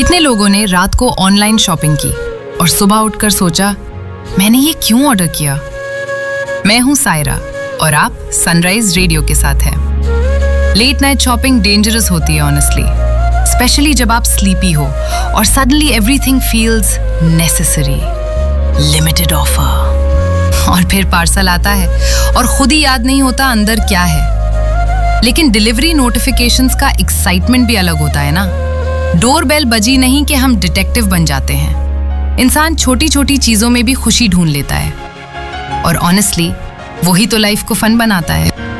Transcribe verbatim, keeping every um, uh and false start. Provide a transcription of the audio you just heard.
कितने लोगों ने रात को ऑनलाइन शॉपिंग की और सुबह उठकर सोचा, मैंने ये क्यों ऑर्डर किया? मैं हूं सायरा और आप सनराइज रेडियो के साथ हैं। लेट नाइट शॉपिंग डेंजरस होती है ऑनेस्टली, स्पेशली जब आप स्लीपी हो और suddenly everything feels necessary. Limited offer और फिर पार्सल आता है और खुद ही याद नहीं होता अंदर क्या है। लेकिन डिलीवरी नोटिफिकेशंस का एक्साइटमेंट भी अलग होता है ना। डोर बेल बजी नहीं कि हम डिटेक्टिव बन जाते हैं। इंसान छोटी छोटी चीजों में भी खुशी ढूंढ लेता है और ऑनेस्टली वही तो लाइफ को फन बनाता है।